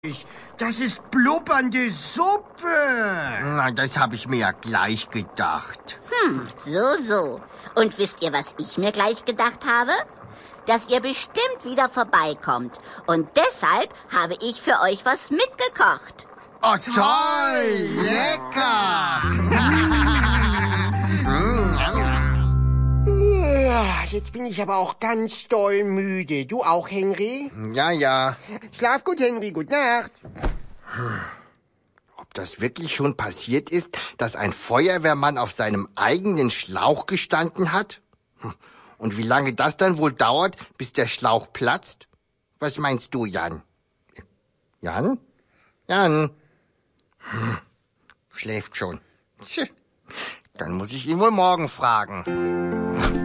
Das ist blubbernde Suppe. Na, das habe ich mir ja gleich gedacht. So. Und wisst ihr, was ich mir gleich gedacht habe? Dass ihr bestimmt wieder vorbeikommt. Und deshalb habe ich für euch was mitgekocht. Oh, toll! Lecker! Jetzt bin ich aber auch ganz doll müde. Du auch, Henry? Ja. Schlaf gut, Henry. Gute Nacht. Ob das wirklich schon passiert ist, dass ein Feuerwehrmann auf seinem eigenen Schlauch gestanden hat? Und wie lange das dann wohl dauert, bis der Schlauch platzt? Was meinst du, Jan? Jan? Schläft schon. Dann muss ich ihn wohl morgen fragen.